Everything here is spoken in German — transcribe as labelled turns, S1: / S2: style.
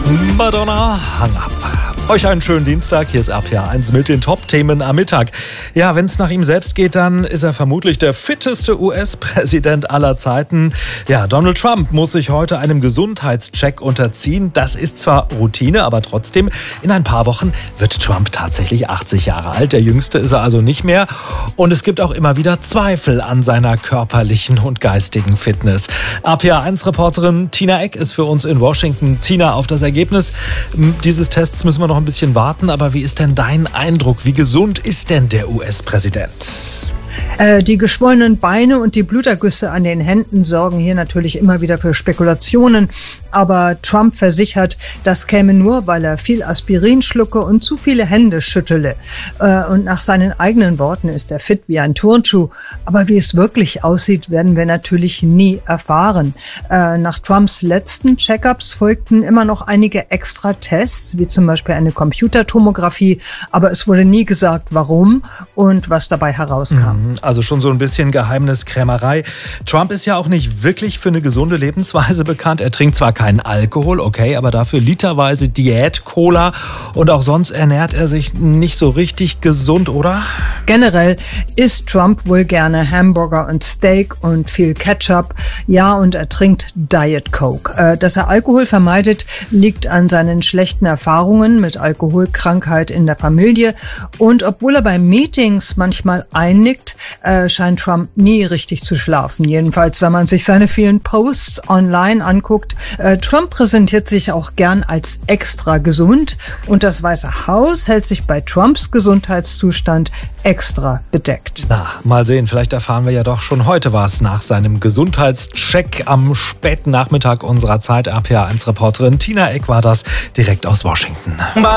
S1: Madonna, hang ab. Euch einen schönen Dienstag, hier ist RPA 1 mit den Top-Themen am Mittag. Ja, wenn es nach ihm selbst geht, dann ist er vermutlich der fitteste US-Präsident aller Zeiten. Ja, Donald Trump muss sich heute einem Gesundheitscheck unterziehen. Das ist zwar Routine, aber trotzdem, in ein paar Wochen wird Trump tatsächlich 80 Jahre alt. Der Jüngste ist er also nicht mehr. Und es gibt auch immer wieder Zweifel an seiner körperlichen und geistigen Fitness. RPA 1-Reporterin Tina Eck ist für uns in Washington. Tina, auf das Ergebnis dieses Tests müssen wir noch ein bisschen warten, aber wie ist denn dein Eindruck? Wie gesund ist denn der US-Präsident?
S2: Die geschwollenen Beine und die Blutergüsse an den Händen sorgen hier natürlich immer wieder für Spekulationen. Aber Trump versichert, das käme nur, weil er viel Aspirin schlucke und zu viele Hände schüttele. Und nach seinen eigenen Worten ist er fit wie ein Turnschuh. Aber wie es wirklich aussieht, werden wir natürlich nie erfahren. Nach Trumps letzten Check-ups folgten immer noch einige extra Tests, wie zum Beispiel eine Computertomographie. Aber es wurde nie gesagt, warum und was dabei herauskam.
S1: Also schon so ein bisschen Geheimniskrämerei. Trump ist ja auch nicht wirklich für eine gesunde Lebensweise bekannt. Er trinkt zwar keinen Alkohol, okay, aber dafür literweise Diät-Cola. Und auch sonst ernährt er sich nicht so richtig gesund, oder?
S2: Generell isst Trump wohl gerne Hamburger und Steak und viel Ketchup. Ja, und er trinkt Diet Coke. Dass er Alkohol vermeidet, liegt an seinen schlechten Erfahrungen mit Alkoholkrankheit in der Familie. Und obwohl er bei Meetings manchmal einnickt, scheint Trump nie richtig zu schlafen. Jedenfalls, wenn man sich seine vielen Posts online anguckt. Trump präsentiert sich auch gern als extra gesund. Und das Weiße Haus hält sich bei Trumps Gesundheitszustand extra bedeckt.
S1: Na, mal sehen, vielleicht erfahren wir ja doch schon heute was nach seinem Gesundheitscheck am späten Nachmittag unserer Zeit. RPA 1-Reporterin Tina Eck war das direkt aus Washington.